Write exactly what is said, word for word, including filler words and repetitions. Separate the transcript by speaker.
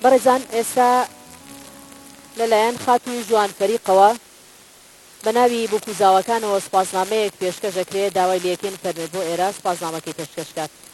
Speaker 1: بەڕێزان ئێستا لەلایەن خاتی جوان فەریقەوە بە ناوی بووکوزاوەکانەوە سوپاسنامەیەک پێشکەش دەکرێت داوای لەکەین فەرمێت بۆ ئێرە سوپاسنامەکەی پێشکەشکات.